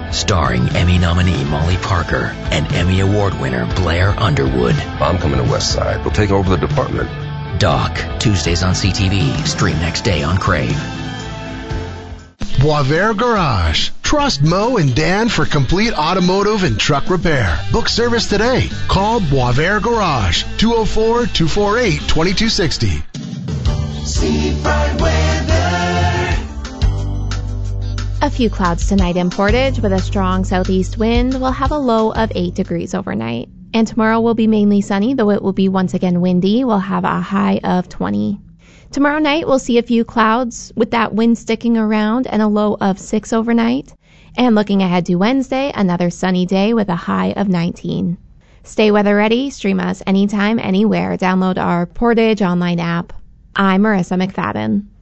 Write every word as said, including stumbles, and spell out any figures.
Starring Emmy nominee Molly Parker and Emmy Award winner Blair Underwood. I'm coming to West Side. We'll take over the department. Doc, Tuesdays on C T V. Stream next day on Crave. Boisvert Garage. Trust Mo and Dan for complete automotive and truck repair. Book service today. Call Boisvert Garage, two oh four, two four eight, two two six oh. Seafront weather. A few clouds tonight in Portage with a strong southeast wind. We'll have a low of eight degrees overnight. And tomorrow will be mainly sunny, though it will be once again windy. We'll have a high of twenty. Tomorrow night, we'll see a few clouds with that wind sticking around and a low of six overnight. And looking ahead to Wednesday, another sunny day with a high of nineteen. Stay weather ready. Stream us anytime, anywhere. Download our Portage online app. I'm Marissa McFadden.